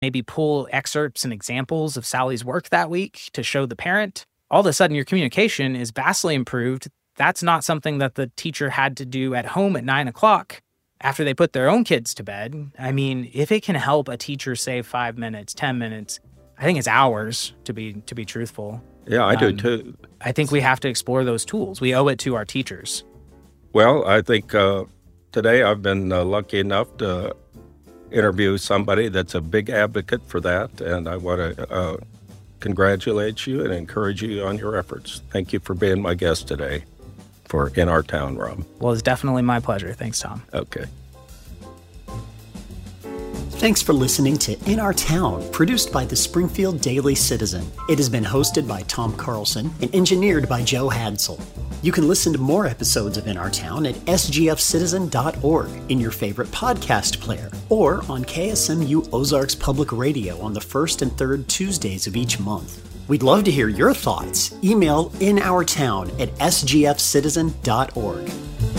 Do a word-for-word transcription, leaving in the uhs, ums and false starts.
maybe pull excerpts and examples of Sally's work that week to show the parent, all of a sudden your communication is vastly improved. That's not something that the teacher had to do at home at nine o'clock after they put their own kids to bed. I mean, if it can help a teacher save five minutes, ten minutes, I think it's hours, to be to be truthful. Yeah, I do Um, too. I think we have to explore those tools. We owe it to our teachers. Well, I think uh, today I've been uh, lucky enough to interview somebody that's a big advocate for that, and I want to uh, congratulate you and encourage you on your efforts. Thank you for being my guest today for In Our Town, Rob. Well, it's definitely my pleasure. Thanks, Tom. Okay. Thanks for listening to In Our Town, produced by the Springfield Daily Citizen. It has been hosted by Tom Carlson and engineered by Joe Hadsel. You can listen to more episodes of In Our Town at s g f citizen dot org in your favorite podcast player, or on K S M U Ozarks Public Radio on the first and third Tuesdays of each month. We'd love to hear your thoughts. Email inourtown at s g f citizen dot org.